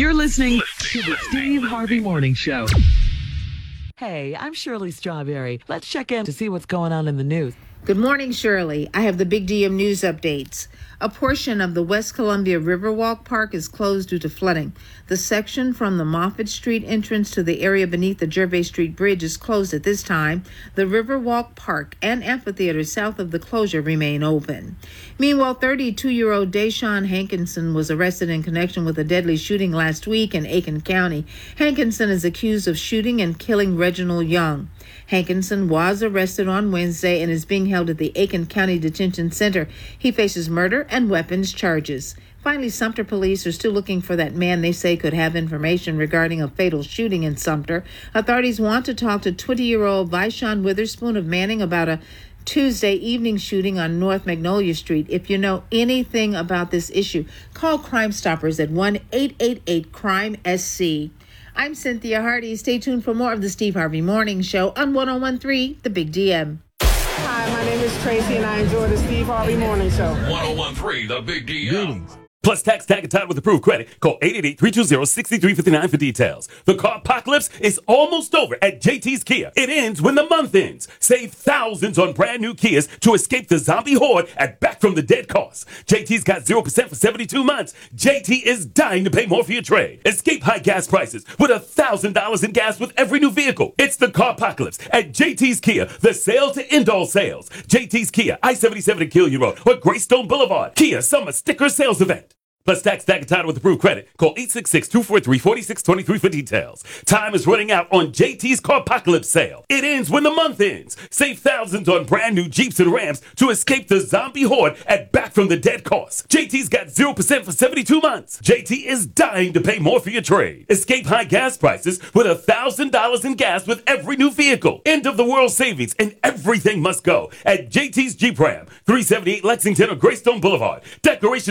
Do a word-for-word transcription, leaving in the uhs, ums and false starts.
You're listening to the Steve Harvey Morning Show. Hey, I'm Shirley Strawberry. Let's check in to see what's going on in the news. Good morning, Shirley. I have the Big D M News updates. A portion of the West Columbia Riverwalk Park is closed due to flooding. The section from the Moffett Street entrance to the area beneath the Gervais Street Bridge is closed at this time. The Riverwalk Park and amphitheater south of the closure remain open. Meanwhile, thirty-two-year-old Deshaun Hankinson was arrested in connection with a deadly shooting last week in Aiken County. Hankinson is accused of shooting and killing Reginald Young. Hankinson was arrested on Wednesday and is being held at the Aiken County Detention Center. He faces murder and weapons charges. Finally, Sumter police are still looking for that man they say could have information regarding a fatal shooting in Sumter. Authorities want to talk to twenty-year-old Vishon Witherspoon of Manning about a Tuesday evening shooting on North Magnolia Street. If you know anything about this issue, call Crime Stoppers at one eight eight eight crime S C. I'm Cynthia Hardy. Stay tuned for more of the Steve Harvey Morning Show on one oh one point three The Big D M. Hi, my name is Tracy, and I enjoy the Steve Harvey Morning Show. one oh one point three The Big D M. Plus tax tag and title with approved credit. Call eight eight eight, three two zero, six three five nine for details. The car apocalypse is almost over at J T's Kia. It ends when the month ends. Save thousands on brand new Kias to escape the zombie horde at back from the dead cost. J T's got zero percent for seventy-two months. J T is dying to pay more for your trade. Escape high gas prices with one thousand dollars in gas with every new vehicle. It's the car apocalypse at J T's Kia. The sale to end all sales. J T's Kia, I seventy-seven at Killian Road or Greystone Boulevard. Kia Summer Sticker Sales Event. Plus tax tag and title with approved credit. Call eight six six, two four three, four six two three for details. Time is running out on J T's Car Apocalypse sale. It ends when the month ends. Save thousands on brand new Jeeps and Rams to escape the zombie horde at back from the dead cost. J T's got zero percent for seventy-two months. J T is dying to pay more for your trade. Escape high gas prices with one thousand dollars in gas with every new vehicle. End of the world savings and everything must go at J T's Jeep Ram, three seventy-eight Lexington or Greystone Boulevard. Declaration